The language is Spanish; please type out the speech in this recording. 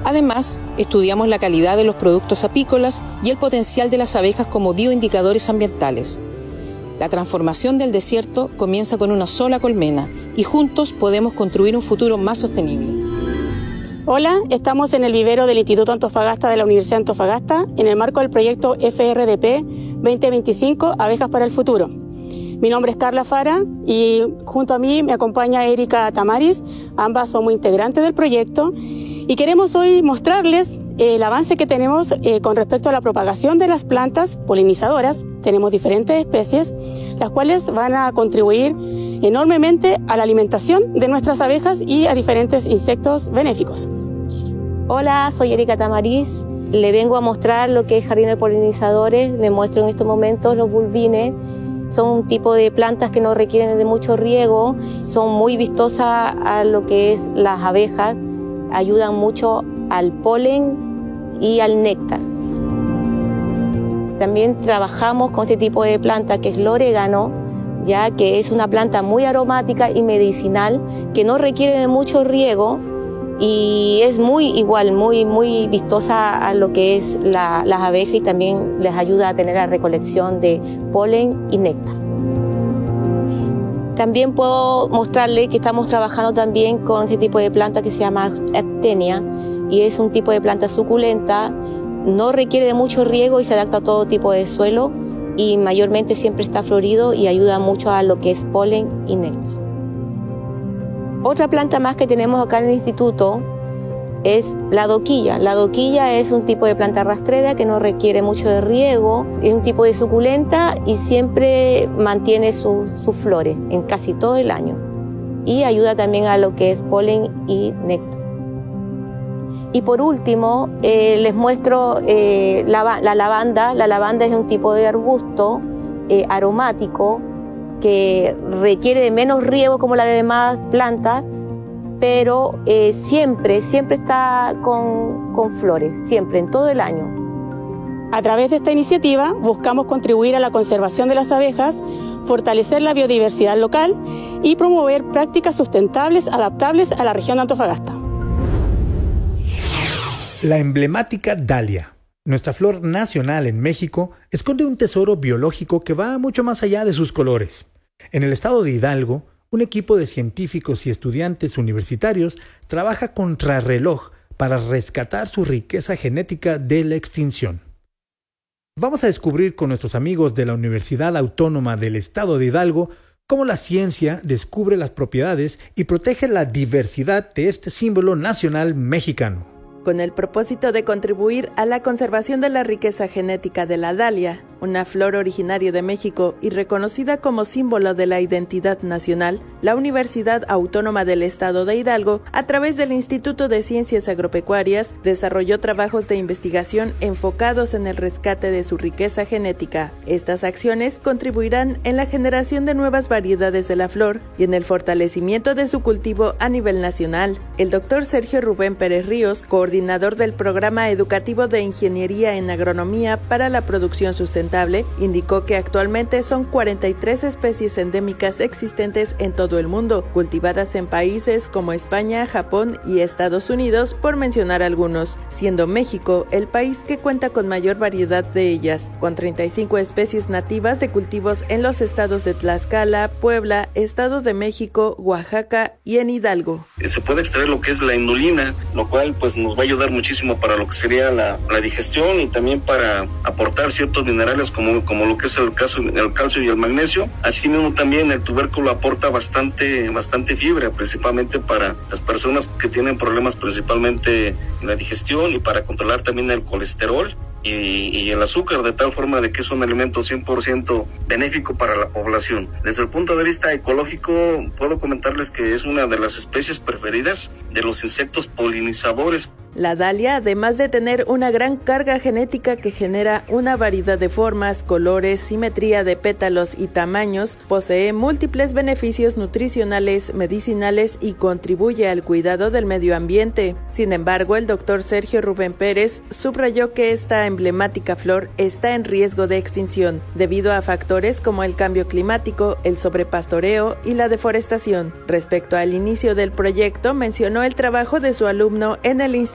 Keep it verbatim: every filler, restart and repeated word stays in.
Además, estudiamos la calidad de los productos apícolas y el potencial de las abejas como bioindicadores ambientales. La transformación del desierto comienza con una sola colmena y juntos podemos construir un futuro más sostenible. Hola, estamos en el vivero del Instituto Antofagasta de la Universidad de Antofagasta en el marco del proyecto F R D P veinte veinticinco Abejas para el Futuro. Mi nombre es Carla Fara y junto a mí me acompaña Erika Tamaris. Ambas somos integrantes del proyecto y queremos hoy mostrarles el avance que tenemos eh, con respecto a la propagación de las plantas polinizadoras. Tenemos diferentes especies, las cuales van a contribuir enormemente a la alimentación de nuestras abejas y a diferentes insectos benéficos. Hola, soy Erika Tamaris. Le vengo a mostrar lo que es jardín de polinizadores. Le muestro en estos momentos los bulbines. Son un tipo de plantas que no requieren de mucho riego, son muy vistosas a lo que es las abejas, ayudan mucho al polen y al néctar. También trabajamos con este tipo de planta que es el orégano, ya que es una planta muy aromática y medicinal que no requiere de mucho riego y es muy igual, muy, muy vistosa a lo que es la, las abejas y también les ayuda a tener la recolección de polen y néctar. También puedo mostrarles que estamos trabajando también con este tipo de planta que se llama Actenia y es un tipo de planta suculenta, no requiere de mucho riego y se adapta a todo tipo de suelo y mayormente siempre está florido y ayuda mucho a lo que es polen y néctar. Otra planta más que tenemos acá en el instituto es la doquilla. La doquilla es un tipo de planta rastrera que no requiere mucho de riego, es un tipo de suculenta y siempre mantiene su, sus flores en casi todo el año y ayuda también a lo que es polen y néctar. Y por último, eh, les muestro eh, la, la lavanda. La lavanda es un tipo de arbusto eh, aromático que requiere de menos riego como la de demás plantas, pero eh, siempre, siempre está con, con flores, siempre, en todo el año. A través de esta iniciativa buscamos contribuir a la conservación de las abejas, fortalecer la biodiversidad local y promover prácticas sustentables adaptables a la región de Antofagasta. La emblemática dalia, nuestra flor nacional en México, esconde un tesoro biológico que va mucho más allá de sus colores. En el estado de Hidalgo, un equipo de científicos y estudiantes universitarios trabaja contrarreloj para rescatar su riqueza genética de la extinción. Vamos a descubrir con nuestros amigos de la Universidad Autónoma del Estado de Hidalgo cómo la ciencia descubre las propiedades y protege la diversidad de este símbolo nacional mexicano. Con el propósito de contribuir a la conservación de la riqueza genética de la dalia, una flor originaria de México y reconocida como símbolo de la identidad nacional, la Universidad Autónoma del Estado de Hidalgo, a través del Instituto de Ciencias Agropecuarias, desarrolló trabajos de investigación enfocados en el rescate de su riqueza genética. Estas acciones contribuirán en la generación de nuevas variedades de la flor y en el fortalecimiento de su cultivo a nivel nacional. El doctor Sergio Rubén Pérez Ríos, coordinador coordinador del Programa Educativo de Ingeniería en Agronomía para la Producción Sustentable, indicó que actualmente son cuarenta y tres especies endémicas existentes en todo el mundo, cultivadas en países como España, Japón y Estados Unidos, por mencionar algunos, siendo México el país que cuenta con mayor variedad de ellas, con treinta y cinco especies nativas de cultivos en los estados de Tlaxcala, Puebla, Estado de México, Oaxaca y en Hidalgo. Se puede extraer lo que es la inulina, lo cual pues nos va a ayudar muchísimo para lo que sería la, la digestión y también para aportar ciertos minerales como, como lo que es el, caso, el calcio y el magnesio. Así mismo también el tubérculo aporta bastante, bastante fibra, principalmente para las personas que tienen problemas principalmente en la digestión y para controlar también el colesterol y, y el azúcar, de tal forma de que es un alimento cien por ciento benéfico para la población. Desde el punto de vista ecológico, puedo comentarles que es una de las especies preferidas de los insectos polinizadores. La dalia, además de tener una gran carga genética que genera una variedad de formas, colores, simetría de pétalos y tamaños, posee múltiples beneficios nutricionales, medicinales y contribuye al cuidado del medio ambiente. Sin embargo, el doctor Sergio Rubén Pérez subrayó que esta emblemática flor está en riesgo de extinción debido a factores como el cambio climático, el sobrepastoreo y la deforestación. Respecto al inicio del proyecto, mencionó el trabajo de su alumno en el Instituto